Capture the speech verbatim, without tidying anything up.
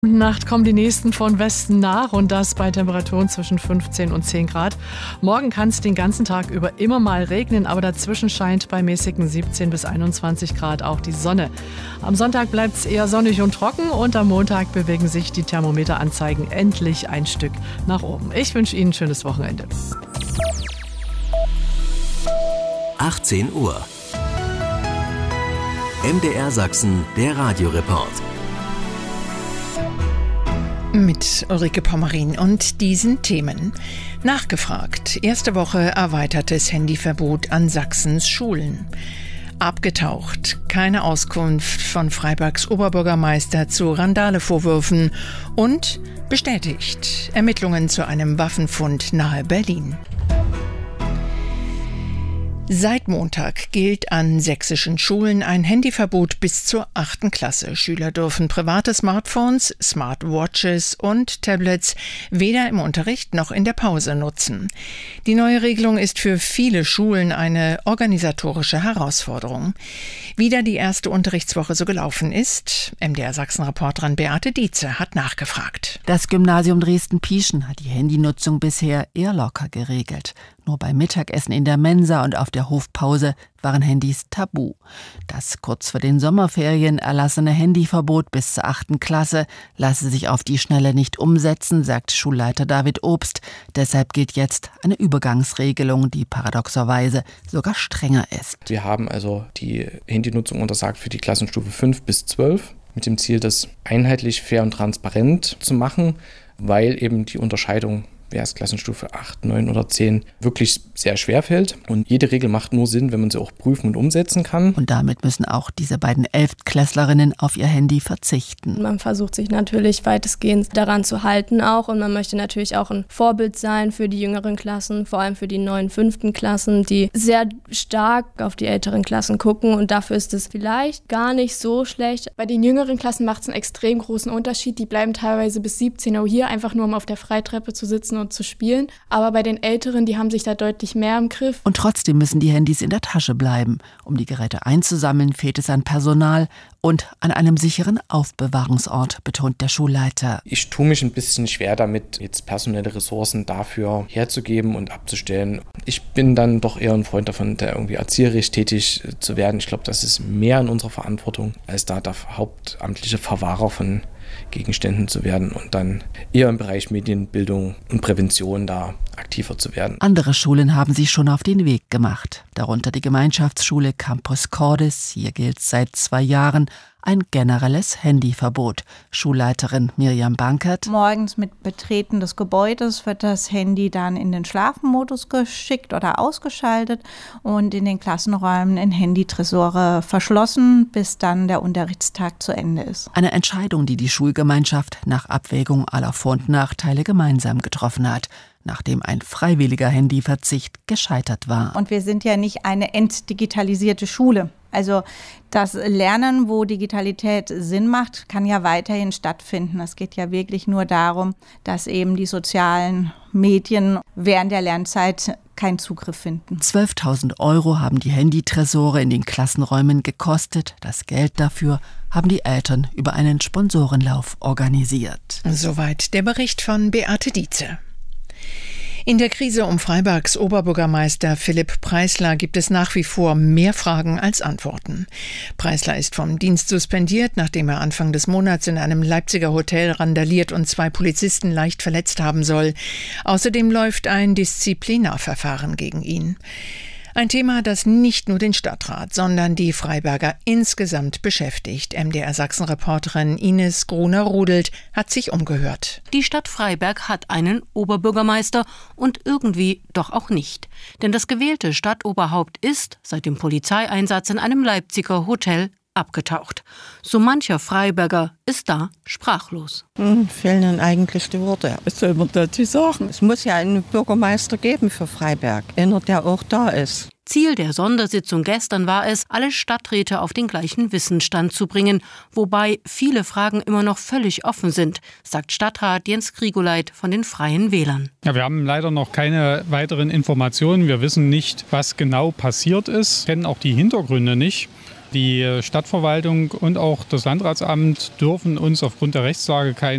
Nacht kommen die nächsten von Westen nach und das bei Temperaturen zwischen fünfzehn und zehn Grad. Morgen kann es den ganzen Tag über immer mal regnen, aber dazwischen scheint bei mäßigen siebzehn bis einundzwanzig Grad auch die Sonne. Am Sonntag bleibt es eher sonnig und trocken und am Montag bewegen sich die Thermometeranzeigen endlich ein Stück nach oben. Ich wünsche Ihnen ein schönes Wochenende. achtzehn Uhr. M D R Sachsen, der Radioreport. Mit Ulrike Pommerin und diesen Themen. Nachgefragt. Erste Woche erweitertes Handyverbot an Sachsens Schulen. Abgetaucht. Keine Auskunft von Freibergs Oberbürgermeister zu Randale-Vorwürfen. Und bestätigt. Ermittlungen zu einem Waffenfund nahe Berlin. Seit Montag gilt an sächsischen Schulen ein Handyverbot bis zur achten Klasse. Schüler dürfen private Smartphones, Smartwatches und Tablets weder im Unterricht noch in der Pause nutzen. Die neue Regelung ist für viele Schulen eine organisatorische Herausforderung. Wie da die erste Unterrichtswoche so gelaufen ist, M D R Sachsen-Reporterin Beate Dietze hat nachgefragt. Das Gymnasium Dresden-Pieschen hat die Handynutzung bisher eher locker geregelt. Nur beim Mittagessen in der Mensa und auf der Hofpause waren Handys tabu. Das kurz vor den Sommerferien erlassene Handyverbot bis zur achten Klasse lasse sich auf die Schnelle nicht umsetzen, sagt Schulleiter David Obst. Deshalb gilt jetzt eine Übergangsregelung, die paradoxerweise sogar strenger ist. Wir haben also die Handynutzung untersagt für die Klassenstufe fünf bis zwölf mit dem Ziel, das einheitlich, fair und transparent zu machen, weil eben die Unterscheidung, wer ist Klassenstufe acht, neun oder zehn, wirklich sehr schwer fällt. Und jede Regel macht nur Sinn, wenn man sie auch prüfen und umsetzen kann. Und damit müssen auch diese beiden Elftklässlerinnen auf ihr Handy verzichten. Man versucht sich natürlich weitestgehend daran zu halten auch. Und man möchte natürlich auch ein Vorbild sein für die jüngeren Klassen, vor allem für die neuen fünften Klassen, die sehr stark auf die älteren Klassen gucken. Und dafür ist es vielleicht gar nicht so schlecht. Bei den jüngeren Klassen macht es einen extrem großen Unterschied. Die bleiben teilweise bis siebzehn Uhr hier, einfach nur um auf der Freitreppe zu sitzen und zu spielen. Aber bei den Älteren, die haben sich da deutlich mehr im Griff. Und trotzdem müssen die Handys in der Tasche bleiben. Um die Geräte einzusammeln, fehlt es an Personal und an einem sicheren Aufbewahrungsort, betont der Schulleiter. Ich tue mich ein bisschen schwer damit, jetzt personelle Ressourcen dafür herzugeben und abzustellen. Ich bin dann doch eher ein Freund davon, da irgendwie erzieherisch tätig zu werden. Ich glaube, das ist mehr in unserer Verantwortung, als da der hauptamtliche Verwahrer von Gegenständen zu werden und dann eher im Bereich Medienbildung und Prävention da aktiver zu werden. Andere Schulen haben sich schon auf den Weg gemacht, darunter die Gemeinschaftsschule Campus Cordis. Hier gilt seit zwei Jahren ein generelles Handyverbot. Schulleiterin Mirjam Bankert. Morgens mit Betreten des Gebäudes wird das Handy dann in den Schlafmodus geschickt oder ausgeschaltet und in den Klassenräumen in Handytresore verschlossen, bis dann der Unterrichtstag zu Ende ist. Eine Entscheidung, die die Schulgemeinschaft nach Abwägung aller Vor- und Nachteile gemeinsam getroffen hat, nachdem ein freiwilliger Handyverzicht gescheitert war. Und wir sind ja nicht eine entdigitalisierte Schule. Also das Lernen, wo Digitalität Sinn macht, kann ja weiterhin stattfinden. Es geht ja wirklich nur darum, dass eben die sozialen Medien während der Lernzeit keinen Zugriff finden. zwölftausend Euro haben die Handytresore in den Klassenräumen gekostet. Das Geld dafür haben die Eltern über einen Sponsorenlauf organisiert. Soweit der Bericht von Beate Dietze. In der Krise um Freibergs Oberbürgermeister Philipp Preisler gibt es nach wie vor mehr Fragen als Antworten. Preisler ist vom Dienst suspendiert, nachdem er Anfang des Monats in einem Leipziger Hotel randaliert und zwei Polizisten leicht verletzt haben soll. Außerdem läuft ein Disziplinarverfahren gegen ihn. Ein Thema, das nicht nur den Stadtrat, sondern die Freiberger insgesamt beschäftigt. M D R Sachsen-Reporterin Ines Gruner-Rudelt hat sich umgehört. Die Stadt Freiberg hat einen Oberbürgermeister und irgendwie doch auch nicht. Denn das gewählte Stadtoberhaupt ist seit dem Polizeieinsatz in einem Leipziger Hotel abgetaucht. So mancher Freiberger ist da sprachlos. Hm, fehlen eigentlich die Worte. Was soll man dazu sagen? Es muss ja einen Bürgermeister geben für Freiberg, einer, der auch da ist. Ziel der Sondersitzung gestern war es, alle Stadträte auf den gleichen Wissensstand zu bringen, wobei viele Fragen immer noch völlig offen sind, sagt Stadtrat Jens Grigoleit von den Freien Wählern. Ja, wir haben leider noch keine weiteren Informationen. Wir wissen nicht, was genau passiert ist, kennen auch die Hintergründe nicht. Die Stadtverwaltung und auch das Landratsamt dürfen uns aufgrund der Rechtslage keine